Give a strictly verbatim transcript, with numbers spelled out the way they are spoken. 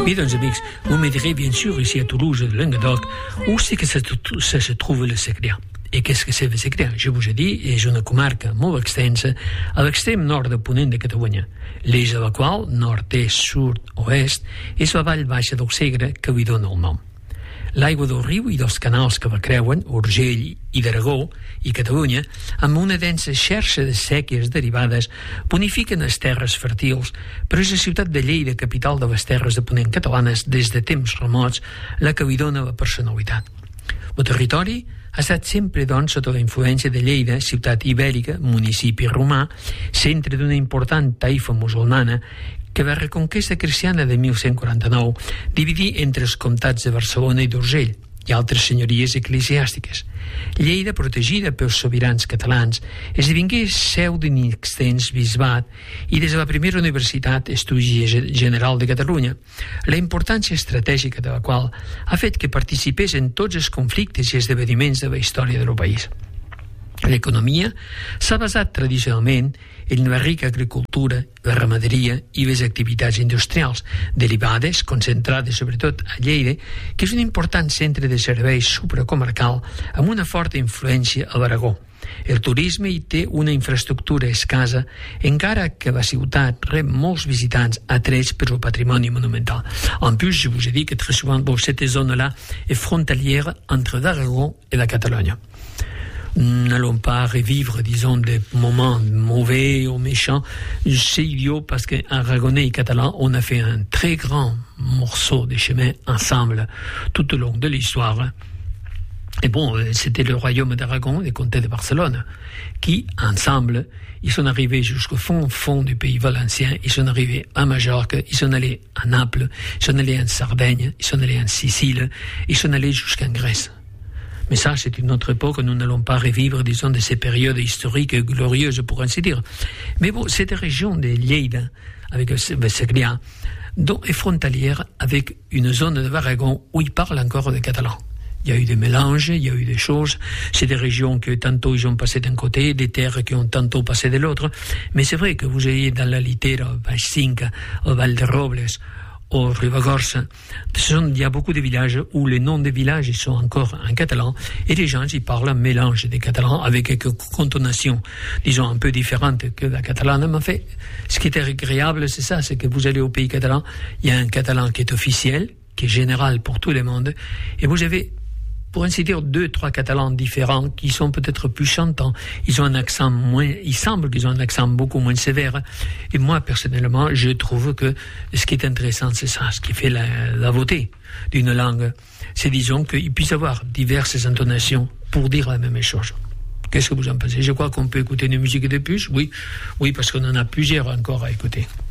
Oui, donc, amis, vous me direz, bien sûr, ici à Toulouse, de Languedoc, où c'est que ça, ça se trouve le Segrià. Et qu'est-ce que c'est le Segrià? Je vous ai dit, és una comarca molt extensa a l'extrem nord de Ponent de Catalunya, l'eix de la qual, nord-est, sud, oest, és la vall baixa del Segre que li dona el nom. L'aigua del riu i dels canals que la creuen, Urgell i d'Aragó i Catalunya, amb una densa xarxa de sèquies derivades, bonifiquen les terres fèrtils, però és la ciutat de Lleida, capital de les terres de Ponent catalanes, des de temps remots, la que li dona la personalitat. El territori ha estat sempre, doncs, sota la influència de Lleida, ciutat ibèrica, municipi romà, centre d'una important taifa musulmana, que la reconquesta cristiana de mil cent quaranta-nou dividí entre els comtats de Barcelona i d'Urgell i altres senyories eclesiàstiques. Lleida, protegida pels sobirans catalans, esdevingué seu d'un extens bisbat i des de la primera Universitat Estudi General de Catalunya, la importància estratègica de la qual ha fet que participés en tots els conflictes i esdeveniments de la història del país. L'economia s'ha basat tradicionalment en la rica agricultura, la ramaderia i les activitats industrials, derivades, concentrades sobretot a Lleida, que és un important centre de serveis supracomarcal amb una forta influència a l'Aragó. El turisme hi té una infraestructura escassa, encara que la ciutat rep molts visitants atrets per el patrimoni monumental. En plus, je vous ai dit que très souvent, bon, cette zone-là est frontalière entre l'Aragó et la Catalogne. N'allons pas revivre, disons, des moments mauvais ou méchants. C'est idiot parce qu'Aragonais et Catalans, on a fait un très grand morceau de chemin ensemble tout au long de l'histoire. Et bon, c'était le royaume d'Aragon, les comtés de Barcelone, qui, ensemble, ils sont arrivés jusqu'au fond, fond du pays valencien, ils sont arrivés à Majorque, ils sont allés à Naples, ils sont allés en Sardaigne, ils sont allés en Sicile, ils sont allés jusqu'en Grèce. Mais ça, c'est une autre époque, nous n'allons pas revivre, disons, de ces périodes historiques glorieuses, pour ainsi dire. Mais bon, cette région de Lleida, avec le Segrià, donc, est frontalière avec une zone de l'Aragon où ils parlent encore le catalan. Il y a eu des mélanges, il y a eu des choses. C'est des régions que tantôt ils ont passé d'un côté, des terres qui ont tantôt passé de l'autre. Mais c'est vrai que vous ayez dans la Litera, au Baix Cinca, au Val de Robles, au Ribagorça, il y a beaucoup de villages où les noms des villages sont encore en catalan et les gens y parlent un mélange des catalans avec quelques contonations, disons, un peu différentes que la catalane. Mais en fait, ce qui est agréable, c'est ça, c'est que vous allez au pays catalan, il y a un catalan qui est officiel, qui est général pour tout le monde, et vous avez, pour ainsi dire, deux, trois catalans différents qui sont peut-être plus chantants. Ils ont un accent moins, il semble qu'ils ont un accent beaucoup moins sévère. Et moi, personnellement, je trouve que ce qui est intéressant, c'est ça, ce qui fait la, la beauté d'une langue. C'est, disons, qu'il puisse avoir diverses intonations pour dire la même chose. Qu'est-ce que vous en pensez? Je crois qu'on peut écouter une musique de plus. Oui, oui, parce qu'on en a plusieurs encore à écouter.